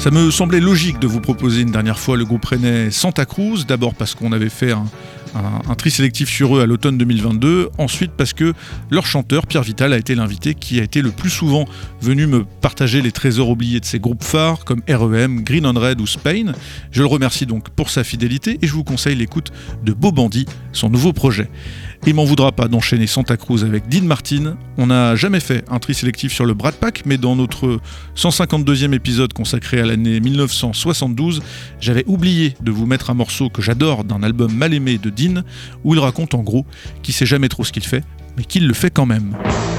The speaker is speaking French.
Ça me semblait logique de vous proposer une dernière fois le groupe rennais Santa Cruz, d'abord parce qu'on avait fait un tri sélectif sur eux à l'automne 2022, ensuite parce que leur chanteur Pierre Vital a été l'invité qui a été le plus souvent venu me partager les trésors oubliés de ces groupes phares comme REM, Green on Red ou Spain. Je le remercie donc pour sa fidélité et je vous conseille l'écoute de Beau Bandit, son nouveau projet. Il m'en voudra pas d'enchaîner Santa Cruz avec Dean Martin. On n'a jamais fait un tri sélectif sur le Brat Pack, mais dans notre 152e épisode consacré à l'année 1972, j'avais oublié de vous mettre un morceau que j'adore d'un album mal aimé de Dean, où il raconte en gros qu'il sait jamais trop ce qu'il fait, mais qu'il le fait quand même.